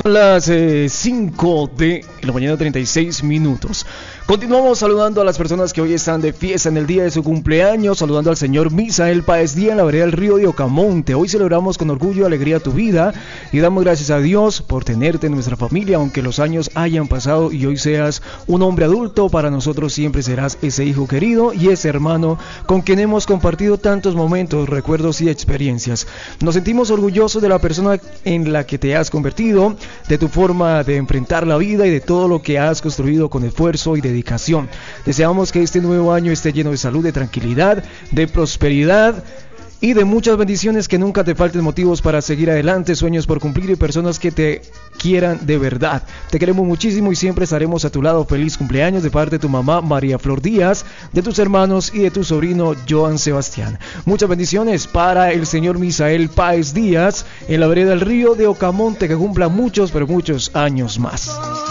Son las 5 de la mañana, 36 minutos. Continuamos saludando a las personas que hoy están de fiesta en el día de su cumpleaños, saludando al señor Misael Páez Díaz en la vereda del Río de Ocamonte. Hoy celebramos con orgullo y alegría tu vida y damos gracias a Dios por tenerte en nuestra familia, aunque los años hayan pasado y hoy seas un hombre adulto. Para nosotros siempre serás ese hijo querido y ese hermano con quien hemos compartido tantos momentos, recuerdos y experiencias. Nos sentimos orgullosos de la persona en la que te has convertido, de tu forma de enfrentar la vida y de todo lo que has construido con esfuerzo y dedicación. Deseamos que este nuevo año esté lleno de salud, de tranquilidad, de prosperidad y de muchas bendiciones, que nunca te falten motivos para seguir adelante, sueños por cumplir y personas que te quieran de verdad. Te queremos muchísimo y siempre estaremos a tu lado. Feliz cumpleaños de parte de tu mamá María Flor Díaz, de tus hermanos y de tu sobrino Joan Sebastián. Muchas bendiciones para el señor Misael Páez Díaz en la vereda del Río de Ocamonte, que cumpla muchos, pero muchos años más.